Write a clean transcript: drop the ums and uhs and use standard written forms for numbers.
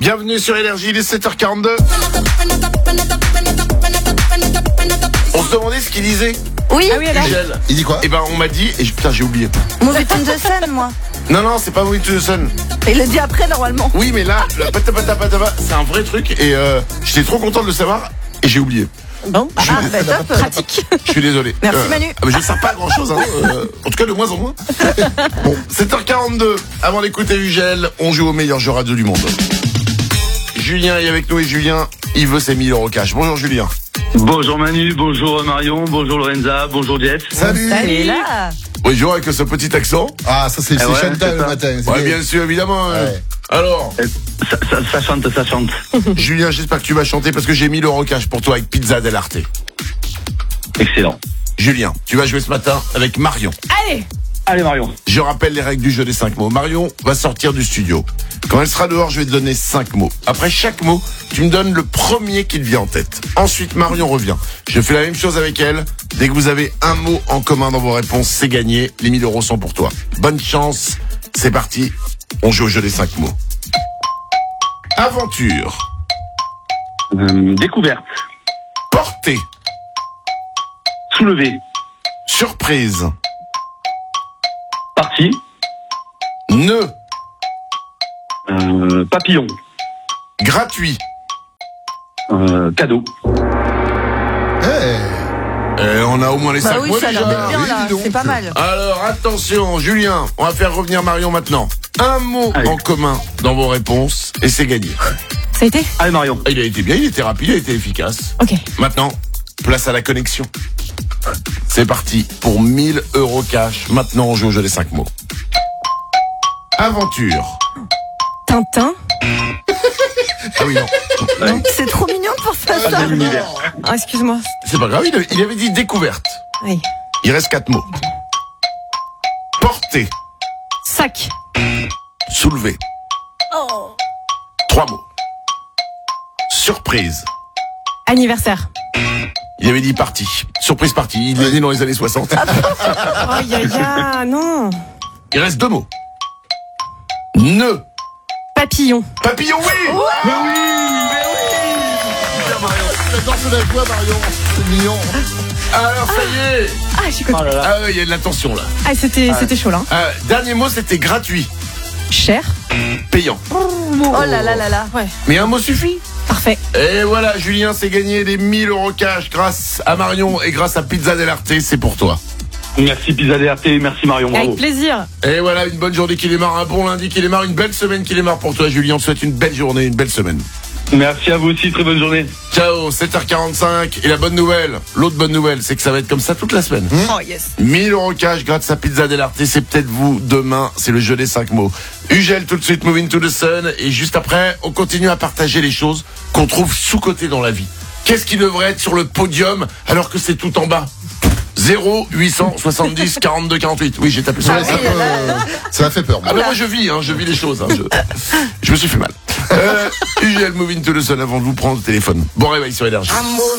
Bienvenue sur Énergie, il est 7h42. On se demandait ce qu'il disait. Oui, alors. Ugel. Il dit quoi? Eh ben on m'a dit, et putain j'ai oublié. Movie in the Sun, moi. Non, c'est pas Movie to the Sun. Il le dit après, normalement. Oui, mais là, le patapatapatapa, c'est un vrai truc et j'étais trop content de le savoir et j'ai oublié. Bon, top. Pratique. Je suis désolé. Merci, Manu. Mais je ne sers pas à grand chose, en tout cas de moins en moins. Bon, 7h42, avant d'écouter Ugel, on joue au meilleur jeu radio du monde. Julien est avec nous et Julien, il veut ses 1000 € cash. Bonjour Julien. Bonjour Manu, bonjour Marion, bonjour Lorenza, bonjour Jeff. Salut. Salut là. Bonjour avec ce petit accent. Ah, ça c'est ouais, Chantal c'est le ça. matin. Ouais, bien sûr, évidemment. Ouais. Alors, Ça chante. Julien, j'espère que tu vas chanter parce que j'ai 1000 € cash pour toi avec Pizza Del Arte. Excellent. Julien, tu vas jouer ce matin avec Marion. Allez Marion. Je rappelle les règles du jeu des 5 mots. Marion va sortir du studio. Quand elle sera dehors, je vais te donner 5 mots. Après chaque mot, tu me donnes le premier qui te vient en tête. Ensuite, Marion revient. Je fais la même chose avec elle. Dès que vous avez un mot en commun dans vos réponses, c'est gagné. Les 1000 € sont pour toi. Bonne chance. C'est parti. On joue au jeu des 5 mots. Aventure. Découverte. Portée. Soulevé. Surprise. Parti. Nœud. Papillon. Gratuit. Cadeau. On a au moins les 5 Bah oui, mots ça a l'air déjà. d'être bien, oui, là. dis donc. C'est pas mal. Alors attention, Julien, on va faire revenir Marion maintenant. Un mot Allez. en commun dans vos réponses et c'est gagné. Ça a été? Allez Marion. Il a été bien, il était rapide, il a été efficace. Ok. Maintenant, place à la connexion. C'est parti pour 1000 € cash. Maintenant, on joue au jeu des 5 mots. Aventure. Tintin. Ah oui, non. Ouais. C'est trop mignon pour ça, Pas ça. de l'univers. Ah, excuse-moi. C'est pas grave, il avait dit découverte. Oui. Il reste 4 mots. Porter. Sac. Soulever. Oh. 3 mots. Surprise. Anniversaire. Il avait dit parti. Surprise parti. Il l'a dit dans les années 60. Aïe, aïe, aïe, non. Il reste 2 mots. Nœud. Papillon. Papillon, oui. Mais oui. J'adore ce la voix, Marion. C'est mignon. Alors ça y est. Ah, je suis contente. Oh là là. Ah il y a de la tension là. Ah, c'était chaud, là. Dernier mot, c'était gratuit. Cher. Payant. Oh là là là là. Ouais. Mais un mot suffit. Parfait. Et voilà, Julien s'est gagné des 1000 € cash grâce à Marion et grâce à Pizza Del Arte, c'est pour toi. Merci Pizza DRT, merci Marion, bravo. Avec plaisir. Et voilà, une bonne journée qui démarre, un bon lundi qui démarre, une belle semaine qui démarre pour toi, Julien. On te souhaite une belle journée, une belle semaine. Merci à vous aussi, très bonne journée. Ciao, 7h45. Et la bonne nouvelle, l'autre bonne nouvelle, c'est que ça va être comme ça toute la semaine. Oh yes. 1000 € cash grâce à Pizza Del Arte, c'est peut-être vous demain, c'est le jeu des 5 mots. Ugel tout de suite, Moving to the Sun, et juste après, on continue à partager les choses qu'on trouve sous-côté dans la vie. Qu'est-ce qui devrait être sur le podium alors que c'est tout en bas? 0 870 42 48. Oui, j'ai tapé sur la Ça m'a fait peur. Ah ben moi je vis les choses. Je me suis fait mal. Ugel Moving to the Sun avant de vous prendre le téléphone. Bon réveil sur Énergie.